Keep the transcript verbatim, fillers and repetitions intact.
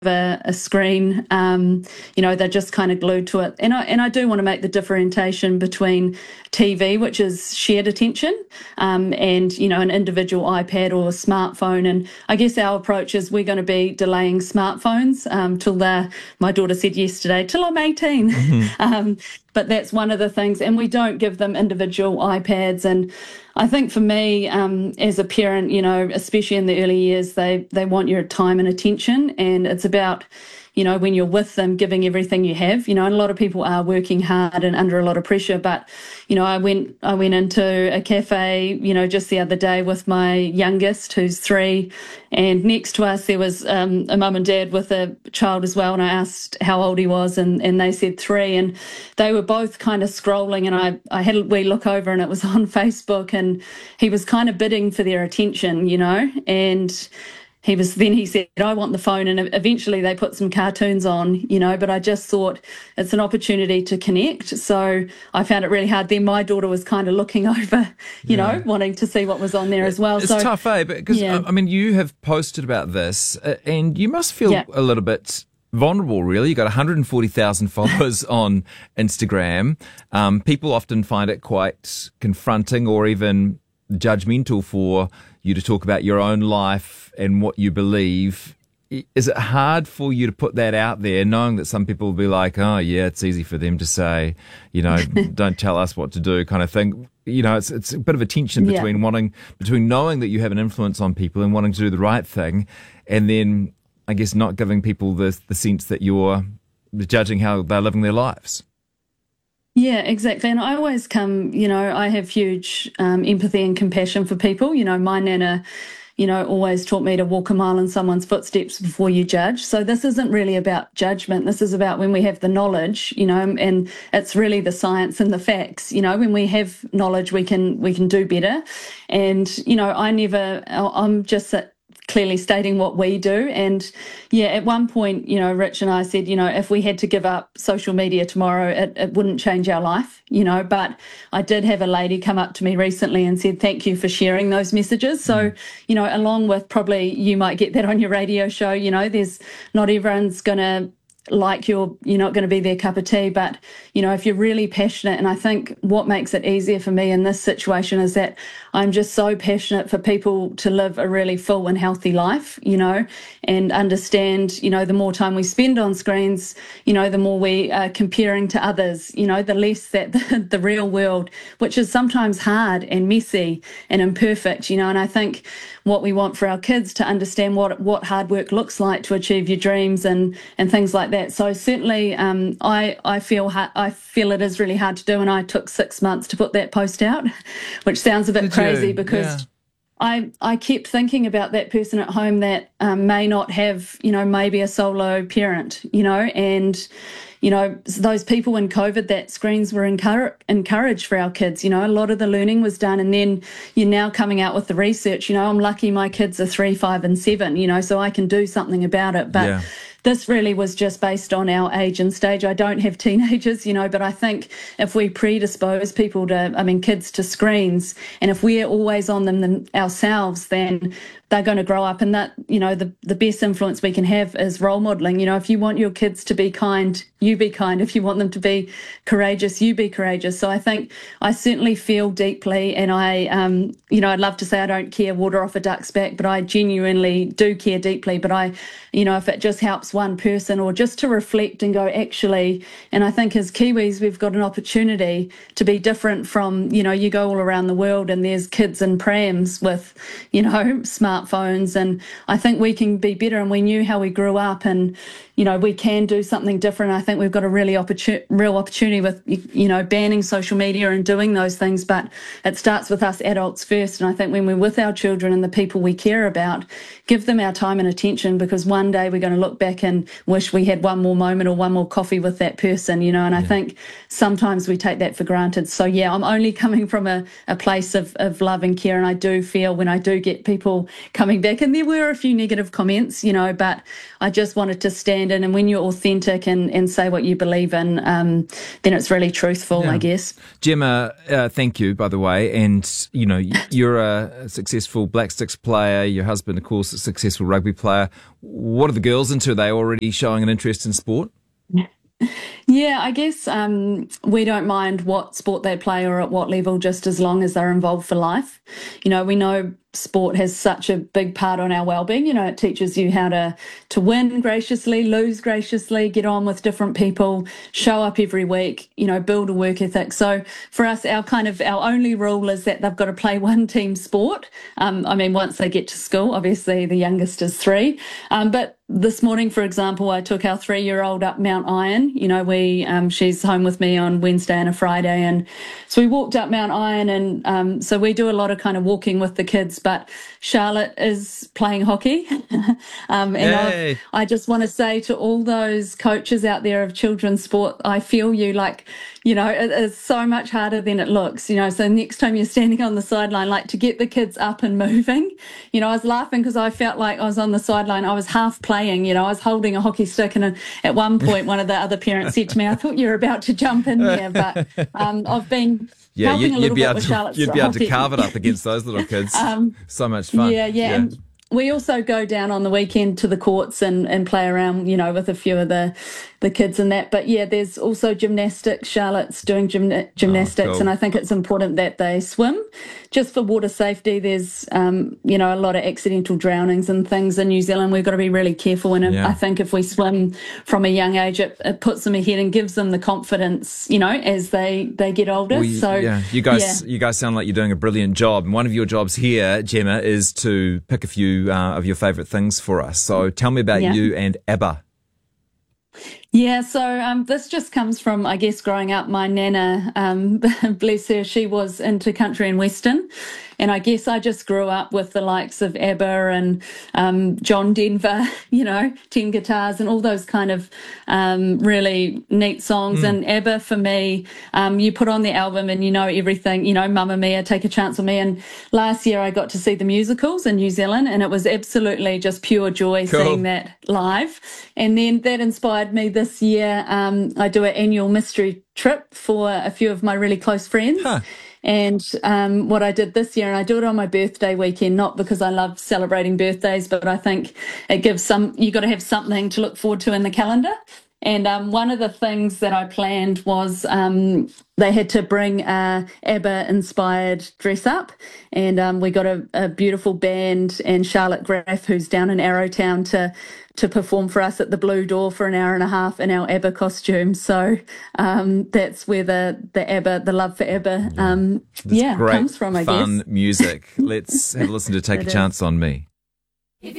a, a screen. Um, you know, they're just kind of glued to it. And I and I do want to make the differentiation between T V, which is shared attention, um, and, you know, an individual iPad or a smartphone. And I guess our approach is we're going to be delaying smartphones um, till the, my daughter said yesterday, till I'm eighteen. Mm-hmm. um, but that's one of the things. And we don't give them individual iPads. And I think for me, um, as a parent, you know, especially in the early years, they, they want your time and attention. And it's about, you know, when you're with them, giving everything you have, you know, and a lot of people are working hard and under a lot of pressure. But, you know, I went, I went into a cafe, you know, just the other day with my youngest, who's three, and next to us there was um, a mum and dad with a child as well. And I asked how old he was, and, and they said three, and they were both kind of scrolling, and I, I had a wee look over and it was on Facebook, and he was kind of bidding for their attention, you know, and he was, then he said, I want the phone. And eventually they put some cartoons on, you know, but I just thought it's an opportunity to connect. So I found it really hard. Then my daughter was kind of looking over, you yeah. know, wanting to see what was on there as well. It's so, tough, eh? Because, yeah. I mean, you have posted about this uh, and you must feel yeah. a little bit vulnerable, really. You've got one hundred forty thousand followers on Instagram. Um, people often find it quite confronting or even judgmental for you to talk about your own life and what you believe. Is it hard for you to put that out there, knowing that some people will be like, oh, yeah, it's easy for them to say, you know, don't tell us what to do kind of thing. You know, it's it's a bit of a tension between yeah. wanting, between knowing that you have an influence on people and wanting to do the right thing, and then, I guess, not giving people the the sense that you're judging how they're living their lives. Yeah, exactly. And I always come, you know, I have huge um, empathy and compassion for people. You know, my nana, you know, always taught me to walk a mile in someone's footsteps before you judge. So this isn't really about judgment. This is about when we have the knowledge, you know, and it's really the science and the facts. You know, when we have knowledge, we can we can do better. And, you know, I never, I'm just clearly stating what we do. And yeah, at one point, you know, Rich and I said, you know, if we had to give up social media tomorrow, it, it wouldn't change our life, you know, but I did have a lady come up to me recently and said, thank you for sharing those messages. So, you know, along with, probably you might get that on your radio show, you know, there's not everyone's going to like you're you're not going to be their cup of tea, but you know, if you're really passionate, and I think what makes it easier for me in this situation is that I'm just so passionate for people to live a really full and healthy life, you know, and understand, you know, the more time we spend on screens, you know, the more we are comparing to others, you know, the less that the, the real world, which is sometimes hard and messy and imperfect, you know, and I think what we want for our kids to understand what what hard work looks like to achieve your dreams and and things like that. So certainly, um, I I feel ha- I feel it is really hard to do, and I took six months to put that post out, which sounds a bit Did crazy you? because. Yeah. I, I kept thinking about that person at home that um, may not have, you know, maybe a solo parent, you know, and, you know, those people in COVID that screens were encourage, encouraged for our kids. You know, a lot of the learning was done, and then you're now coming out with the research. You know, I'm lucky my kids are three, five and seven, you know, so I can do something about it. But yeah. This really was just based on our age and stage. I don't have teenagers, you know, but I think if we predispose people to, I mean, kids to screens, and if we're always on them, them ourselves, then they're going to grow up. And that, you know, the, the best influence we can have is role modelling. You know, if you want your kids to be kind, you be kind. If you want them to be courageous, you be courageous. So I think I certainly feel deeply, and I, um, you know, I'd love to say I don't care water off a duck's back, but I genuinely do care deeply. But I, you know, if it just helps one person, or just to reflect and go, actually, and I think as Kiwis, we've got an opportunity to be different from, you know, you go all around the world and there's kids in prams with, you know, smartphones, and I think we can be better, and we knew how we grew up, and, you know, we can do something different. I think we've got a really opportun- real opportunity with, you know, banning social media and doing those things, but it starts with us adults first. And I think when we're with our children and the people we care about, give them our time and attention, because one day we're going to look back and wish we had one more moment or one more coffee with that person, you know, and yeah. I think sometimes we take that for granted. So, yeah, I'm only coming from a, a place of, of love and care, and I do feel when I do get people coming back, and there were a few negative comments, you know, but I just wanted to stand independent and when you're authentic and, and say what you believe in, um, then it's really truthful, yeah. I guess. Gemma, uh, thank you, by the way. And, you know, you're a successful Black Sticks player. Your husband, of course, a successful rugby player. What are the girls into? Are they already showing an interest in sport? Yeah, I guess um, we don't mind what sport they play or at what level, just as long as they're involved for life. You know, we know sport has such a big part on our well-being. You know, it teaches you how to to win graciously, lose graciously, get on with different people, show up every week, you know, build a work ethic. So for us, our kind of our only rule is that they've got to play one team sport. Um, I mean, once they get to school, obviously the youngest is three. Um, but this morning, for example, I took our three-year-old up Mount Iron. You know, we um, she's home with me on Wednesday and a Friday, and so we walked up Mount Iron, and um, so we do a lot of kind of walking with the kids. But Charlotte is playing hockey, um, and I just want to say to all those coaches out there of children's sport, I feel you. Like, you know, it is so much harder than it looks. You know, so next time you're standing on the sideline, like to get the kids up and moving. You know, I was laughing because I felt like I was on the sideline. I was half playing. You know, I was holding a hockey stick, and at one point, one of the other parents said to me, "I thought you were about to jump in there," but um, I've been yeah, helping you, a little bit able with to, Charlotte's You'd be able hockey. to carve it up against those little kids. um, so much Yeah, fun. yeah. yeah. And we also go down on the weekend to the courts and, and play around, you know, with a few of the, the kids and that. But yeah, there's also gymnastics. Charlotte's doing gymna- gymnastics, oh, cool. And I think it's important that they swim just for water safety. There's, um, you know, a lot of accidental drownings and things in New Zealand. We've got to be really careful. And yeah. I think if we swim from a young age, it, it puts them ahead and gives them the confidence, you know, as they, they get older. Well, you, so yeah, you guys, yeah. you guys sound like you're doing a brilliant job. And one of your jobs here, Gemma, is to pick a few uh, of your favourite things for us. So tell me about yeah. you and ABBA. Yeah, so um, this just comes from, I guess, growing up. My nana, um, bless her, she was into country and western. And I guess I just grew up with the likes of ABBA and um, John Denver, you know, Ten Guitars and all those kind of um, really neat songs. Mm. And ABBA, for me, um, you put on the album and you know everything, you know, Mamma Mia, Take a Chance on Me. And last year I got to see the musicals in New Zealand, and it was absolutely just pure joy cool. seeing that live. And then that inspired me this year. Um, I do an annual mystery trip for a few of my really close friends. Huh. And um, what I did this year, and I do it on my birthday weekend, not because I love celebrating birthdays, but I think it gives some, you got to have something to look forward to in the calendar. And um, one of the things that I planned was um, they had to bring a ABBA-inspired dress up, and um, we got a, a beautiful band and Charlotte Graff, who's down in Arrowtown, to to perform for us at the Blue Door for an hour and a half in our ABBA costume. So um, that's where the, the ABBA, the love for ABBA, um, yeah, great, comes from, I fun guess. Music. Let's have a listen to Take a Chance on Me.